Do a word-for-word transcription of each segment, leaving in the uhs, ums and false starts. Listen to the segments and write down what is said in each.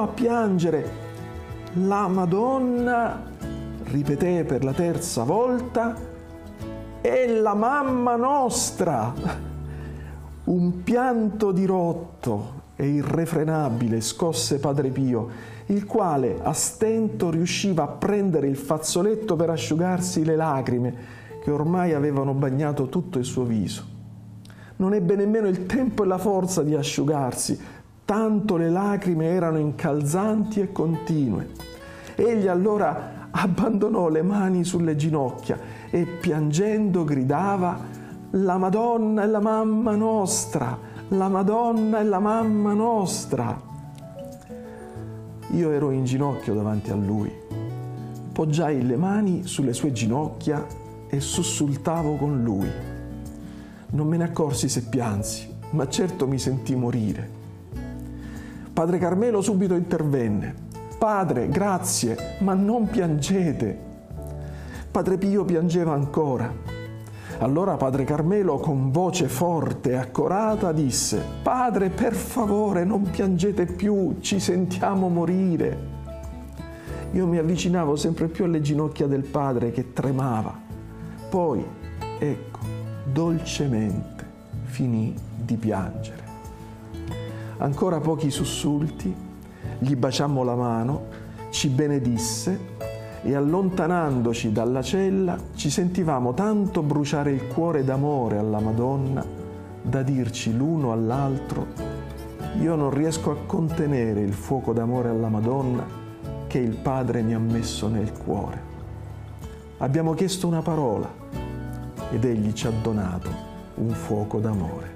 a piangere. La Madonna, ripeté per la terza volta, è la mamma nostra. Un pianto dirotto e irrefrenabile scosse Padre Pio, il quale a stento riusciva a prendere il fazzoletto per asciugarsi le lacrime che ormai avevano bagnato tutto il suo viso. Non ebbe nemmeno il tempo e la forza di asciugarsi, tanto le lacrime erano incalzanti e continue. Egli allora abbandonò le mani sulle ginocchia e piangendo gridava: «La Madonna è la mamma nostra! La Madonna è la mamma nostra!» Io ero in ginocchio davanti a lui. Poggiai le mani sulle sue ginocchia e sussultavo con lui. Non me ne accorsi se piansi, ma certo mi sentii morire. Padre Carmelo subito intervenne: «Padre, grazie, ma non piangete!» Padre Pio piangeva ancora. Allora Padre Carmelo, con voce forte e accorata, disse: «Padre, per favore, non piangete più, ci sentiamo morire!» Io mi avvicinavo sempre più alle ginocchia del padre che tremava. Poi, ecco, dolcemente finì di piangere. Ancora pochi sussulti, gli baciammo la mano, ci benedisse e allontanandoci dalla cella ci sentivamo tanto bruciare il cuore d'amore alla Madonna da dirci l'uno all'altro: «Io non riesco a contenere il fuoco d'amore alla Madonna che il Padre mi ha messo nel cuore». Abbiamo chiesto una parola ed Egli ci ha donato un fuoco d'amore.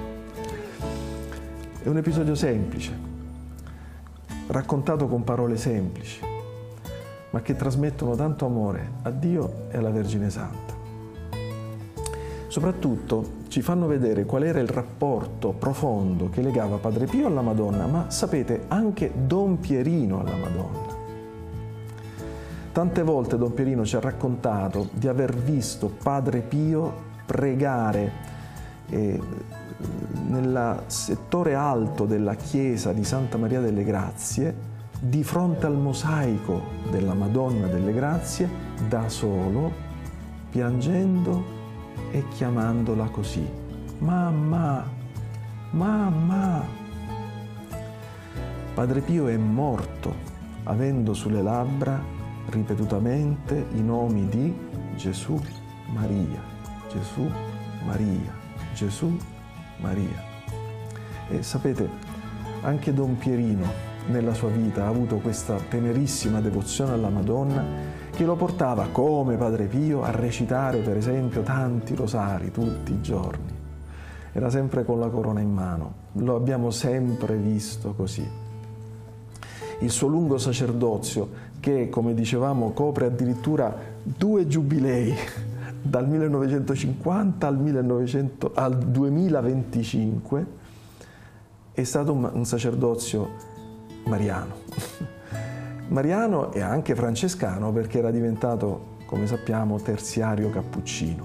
È un episodio semplice, raccontato con parole semplici, ma che trasmettono tanto amore a Dio e alla Vergine Santa. Soprattutto ci fanno vedere qual era il rapporto profondo che legava Padre Pio alla Madonna, ma sapete anche Don Pierino alla Madonna. Tante volte Don Pierino ci ha raccontato di aver visto Padre Pio pregare eh, nel settore alto della chiesa di Santa Maria delle Grazie, di fronte al mosaico della Madonna delle Grazie, da solo, piangendo e chiamandola così: «Mamma, mamma». Padre Pio è morto avendo sulle labbra ripetutamente i nomi di Gesù, Maria, Gesù, Maria, Gesù, Maria. E sapete, anche Don Pierino nella sua vita ha avuto questa tenerissima devozione alla Madonna che lo portava, come Padre Pio, a recitare per esempio tanti rosari tutti i giorni. Era sempre con la corona in mano, lo abbiamo sempre visto così. Il suo lungo sacerdozio, che come dicevamo copre addirittura due giubilei, dal millenovecentocinquanta al, millenovecento, al duemilaventicinque, è stato un, un sacerdozio mariano. Mariano e anche francescano, perché era diventato, come sappiamo, terziario cappuccino.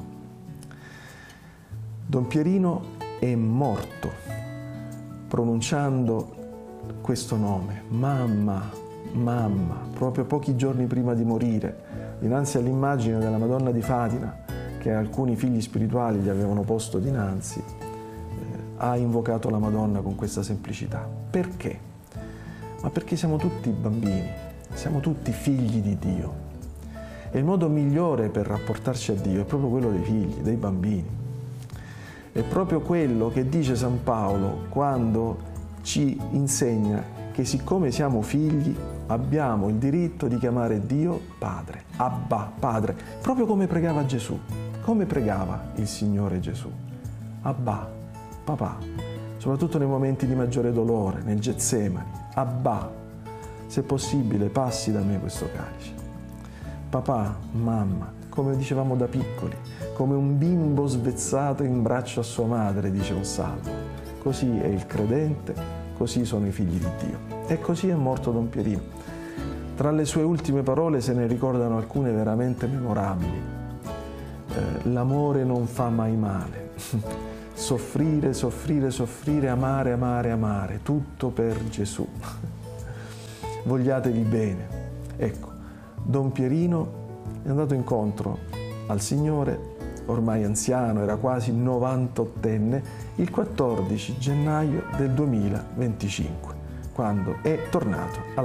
Don Pierino è morto pronunciando questo nome, mamma, mamma, proprio pochi giorni prima di morire, dinanzi all'immagine della Madonna di Fatima che alcuni figli spirituali gli avevano posto dinanzi, eh, ha invocato la Madonna con questa semplicità. Perché? Ma perché siamo tutti bambini, siamo tutti figli di Dio. E il modo migliore per rapportarci a Dio è proprio quello dei figli, dei bambini. È proprio quello che dice San Paolo quando ci insegna che siccome siamo figli abbiamo il diritto di chiamare Dio Padre, Abba, Padre, proprio come pregava Gesù. Come pregava il Signore Gesù? Abba, papà, soprattutto nei momenti di maggiore dolore, nel Getsemani. Abba, se possibile passi da me questo calice. Papà, mamma, come dicevamo da piccoli, come un bimbo svezzato in braccio a sua madre, dice un salmo. Così è il credente, così sono i figli di Dio. E così è morto Don Pierino. Tra le sue ultime parole se ne ricordano alcune veramente memorabili. Eh, l'amore non fa mai male. Soffrire, soffrire, soffrire, amare, amare, amare, tutto per Gesù. vogliatevi bene. Ecco, Don Pierino è andato incontro al Signore, ormai anziano, era quasi novantottenne, il quattordici gennaio del duemilaventicinque, quando è tornato alla